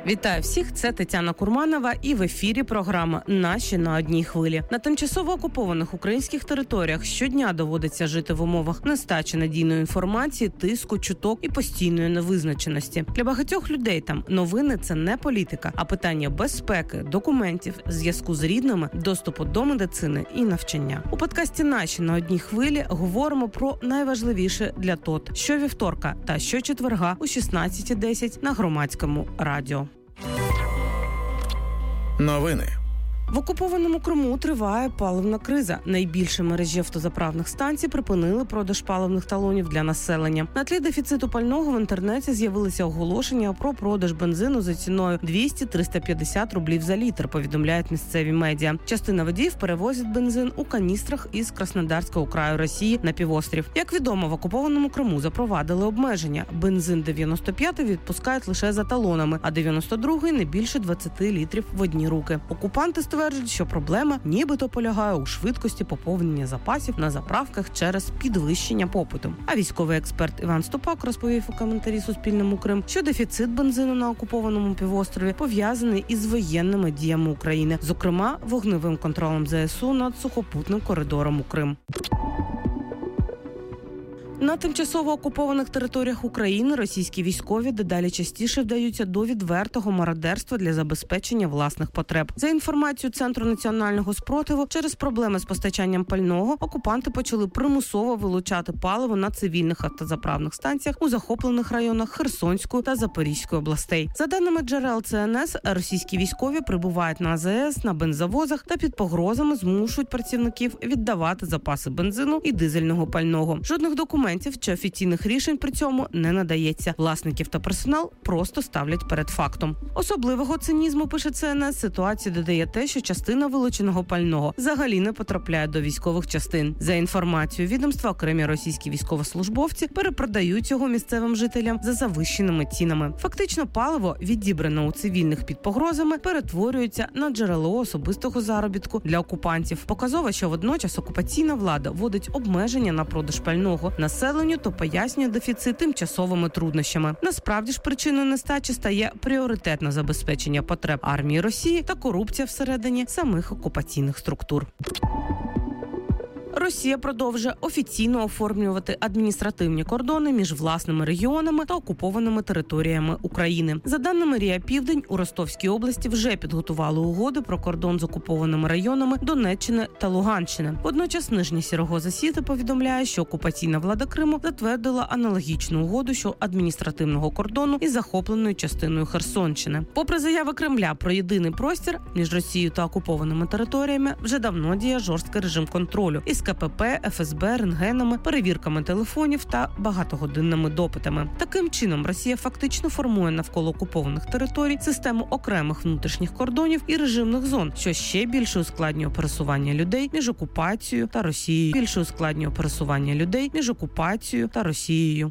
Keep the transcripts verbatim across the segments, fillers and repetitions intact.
Вітаю всіх, це Тетяна Курманова і в ефірі програма «Наші на одній хвилі». На тимчасово окупованих українських територіях щодня доводиться жити в умовах нестачі надійної інформації, тиску, чуток і постійної невизначеності. Для багатьох людей там новини – це не політика, а питання безпеки, документів, зв'язку з рідними, доступу до медицини і навчання. У подкасті «Наші на одній хвилі» говоримо про найважливіше для ТОТ щовівторка та щочетверга о шістнадцята десять на Громадському радіо. Новини. В окупованому Криму триває паливна криза. Найбільші мережі автозаправних станцій припинили продаж паливних талонів для населення. На тлі дефіциту пального в інтернеті з'явилися оголошення про продаж бензину за ціною двісті - триста п'ятдесят рублів за літр, повідомляють місцеві медіа. Частина водіїв перевозять бензин у каністрах із Краснодарського краю Росії на півострів. Як відомо, в окупованому Криму запровадили обмеження. Бензин дев'яносто п'ятий відпускають лише за талонами, а дев'яносто другий – не більше двадцяти літрів в одні руки. Окупанти стверджують, що проблема нібито полягає у швидкості поповнення запасів на заправках через підвищення попиту. А військовий експерт Іван Ступак розповів у коментарі Суспільному Крим, що дефіцит бензину на окупованому півострові пов'язаний із воєнними діями України, зокрема вогневим контролем ЗСУ над сухопутним коридором у Крим. На тимчасово окупованих територіях України російські військові дедалі частіше вдаються до відвертого мародерства для забезпечення власних потреб. За інформацією Центру національного спротиву, через проблеми з постачанням пального окупанти почали примусово вилучати паливо на цивільних автозаправних станціях у захоплених районах Херсонської та Запорізької областей. За даними джерел Це Ен Ес, російські військові прибувають на А Зе Ес на бензовозах та під погрозами змушують працівників віддавати запаси бензину і дизельного пального. Жодних документів чи офіційних рішень при цьому не надається. Власників та персонал просто ставлять перед фактом. Особливого цинізму, пише Це Ен Ес, ситуації додає те, що частина вилученого пального взагалі не потрапляє до військових частин. За інформацією відомства, окремі російські військовослужбовці перепродають його місцевим жителям за завищеними цінами. Фактично, паливо, відібране у цивільних під погрозами, перетворюється на джерело особистого заробітку для окупантів. Показово, що водночас окупаційна влада вводить обмеження на продаж пального населенню, то пояснює дефіцит тимчасовими труднощами. Насправді ж причиною нестачі стає пріоритетне забезпечення потреб армії Росії та корупція всередині самих окупаційних структур. Росія продовжує офіційно оформлювати адміністративні кордони між власними регіонами та окупованими територіями України. За даними Рія Південь, у Ростовській області вже підготували угоди про кордон з окупованими районами Донеччини та Луганщини. Водночас Нижня Сірого-Засіти повідомляє, що окупаційна влада Криму затвердила аналогічну угоду щодо адміністративного кордону із захопленою частиною Херсонщини. Попри заяви Кремля про єдиний простір між Росією та окупованими територіями, вже давно діє жорсткий режим контролю із Ка Пе Пе, Еф Ес Бе, рентгенами, перевірками телефонів та багатогодинними допитами. Таким чином, Росія фактично формує навколо окупованих територій систему окремих внутрішніх кордонів і режимних зон, що ще більше ускладнює пересування людей між окупацією та Росією. Більше ускладнює пересування людей між окупацією та Росією.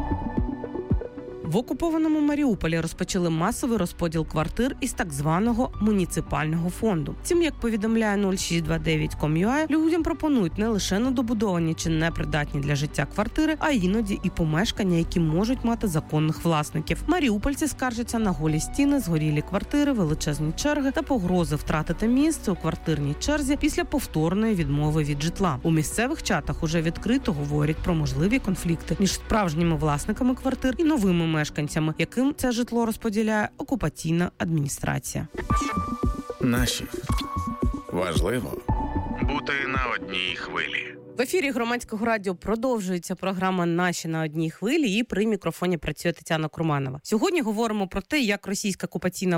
В окупованому Маріуполі розпочали масовий розподіл квартир із так званого муніципального фонду. Втім, як повідомляє нуль шість два дев'ять крапка ком крапка ю а, людям пропонують не лише недобудовані чи непридатні для життя квартири, а іноді і помешкання, які можуть мати законних власників. Маріупольці скаржаться на голі стіни, згорілі квартири, величезні черги та погрози втратити місце у квартирній черзі після повторної відмови від житла. У місцевих чатах уже відкрито говорять про можливі конфлікти між справжніми власниками квартир і новими мешканцями, яким це житло розподіляє окупаційна адміністрація. Наші. Важливо бути на одній хвилі. В ефірі Громадського радіо продовжується програма «Наші на одній хвилі» і при мікрофоні працює Тетяна Курманова. Сьогодні говоримо про те, як російська окупаційна